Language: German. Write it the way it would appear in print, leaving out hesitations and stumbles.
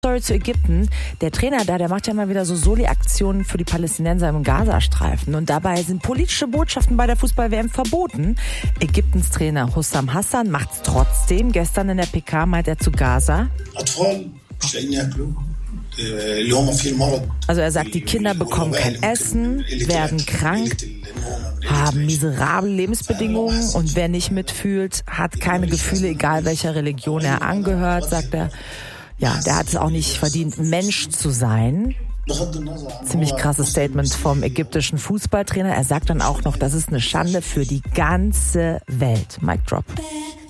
Story zu Ägypten. Der Trainer da, der macht ja mal wieder so Soli-Aktionen für die Palästinenser im Gazastreifen. Und dabei sind politische Botschaften bei der Fußball-WM verboten. Ägyptens Trainer Hussam Hassan macht's trotzdem. Gestern in der PK meint er zu Gaza. Also er sagt, die Kinder bekommen kein Essen, werden krank, haben miserable Lebensbedingungen und wer nicht mitfühlt, hat keine Gefühle, egal welcher Religion er angehört, sagt er. Ja, der hat es auch nicht verdient, Mensch zu sein. Ziemlich krasses Statement vom ägyptischen Fußballtrainer. Er sagt dann auch noch, das ist eine Schande für die ganze Welt. Mic drop.